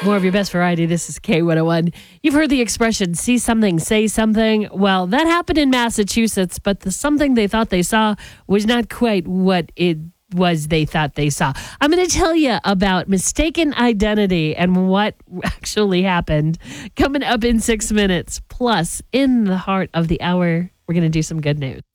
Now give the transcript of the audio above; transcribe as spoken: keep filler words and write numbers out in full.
More of your best variety. This is K one oh one. You've heard the expression, see something, say something. Well, that happened in Massachusetts, but the something they thought they saw was not quite what it was they thought they saw. I'm going to tell you about mistaken identity and what actually happened coming up in six minutes. Plus, in the heart of the hour, we're going to do some good news.